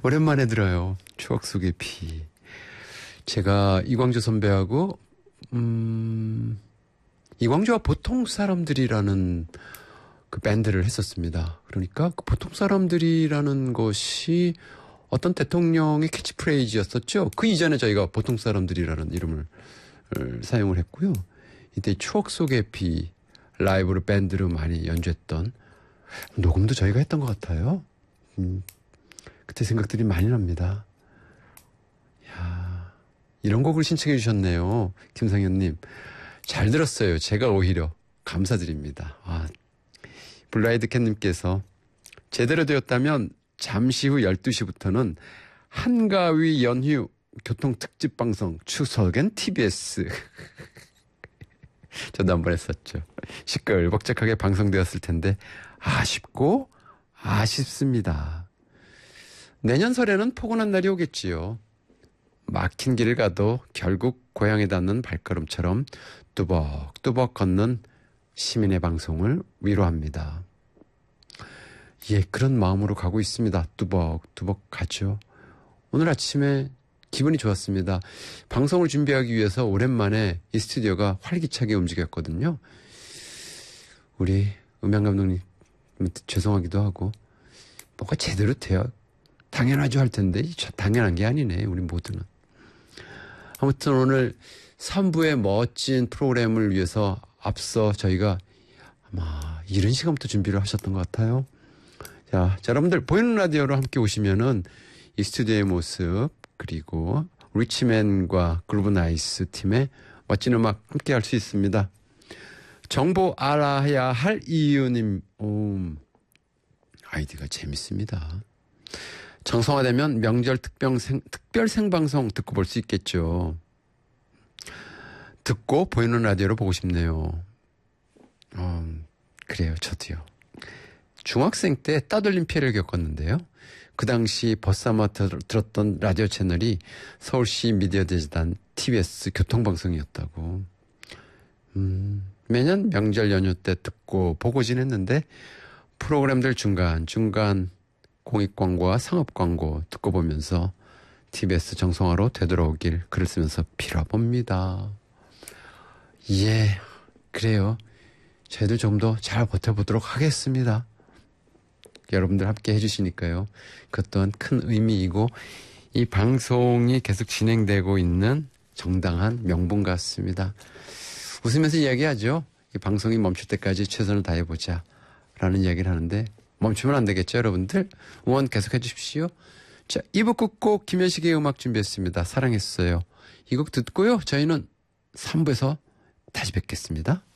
오랜만에 들어요. 추억 속의 비. 제가 이광조 선배하고 이광조와 보통 사람들이라는 그 밴드를 했었습니다. 그러니까 그 보통 사람들이라는 것이 어떤 대통령의 캐치프레이즈였었죠. 그 이전에 저희가 보통 사람들이라는 이름을 사용을 했고요. 이때 추억 속의 비 라이브로 밴드로 많이 연주했던 녹음도 저희가 했던 것 같아요. 그때 생각들이 많이 납니다. 야, 이런 곡을 신청해 주셨네요. 김상현님. 잘 들었어요. 제가 오히려 감사드립니다. 블라이드 캣님께서 제대로 되었다면 잠시 후 12시부터는 한가위 연휴 교통특집 방송 추석엔 TBS. 저도 한번 했었죠. 시끌벅적하게 방송되었을 텐데 아쉽고 아쉽습니다. 내년 설에는 포근한 날이 오겠지요. 막힌 길을 가도 결국 고향에 닿는 발걸음처럼 뚜벅뚜벅 걷는 시민의 방송을 위로합니다. 예, 그런 마음으로 가고 있습니다. 뚜벅뚜벅 가죠. 오늘 아침에 기분이 좋았습니다. 방송을 준비하기 위해서 오랜만에 이 스튜디오가 활기차게 움직였거든요. 우리 음향 감독님 죄송하기도 하고 뭐가 제대로 돼야 당연하죠 할 텐데 당연한 게 아니네. 우리 모두는. 아무튼 오늘 3부의 멋진 프로그램을 위해서 앞서 저희가 아마 이른 시간부터 준비를 하셨던 것 같아요. 자, 여러분들 보이는 라디오로 함께 오시면은 이 스튜디오의 모습 그리고 리치맨과 그루브 나이스 팀의 멋진 음악 함께 할 수 있습니다. 정보 알아야 할 이유님 아이디가 재밌습니다. 정성화되면 명절 특별 생방송 듣고 볼 수 있겠죠. 듣고 보이는 라디오로 보고 싶네요. 그래요. 저도요. 중학생 때 따돌림 피해를 겪었는데요. 그 당시 버스아마 들었던 라디오 채널이 서울시 미디어대재단 TBS 교통방송이었다고. 매년 명절 연휴 때 듣고 보고 지냈는데 프로그램들 중간중간 공익광고와 상업광고 듣고 보면서 TBS 정성화로 되돌아오길 글을 쓰면서 빌어봅니다. 예, 그래요. 저희도 좀 더 잘 버텨보도록 하겠습니다. 여러분들 함께 해주시니까요. 그것 또한 큰 의미이고 이 방송이 계속 진행되고 있는 정당한 명분 같습니다. 웃으면서 이야기하죠. 이 방송이 멈출 때까지 최선을 다해보자 라는 이야기를 하는데 멈추면 안 되겠죠. 여러분들 응원 계속 해주십시오. 자, 2부 끝곡 김현식의 음악 준비했습니다. 사랑했어요. 이 곡 듣고요. 저희는 3부에서 다시 뵙겠습니다.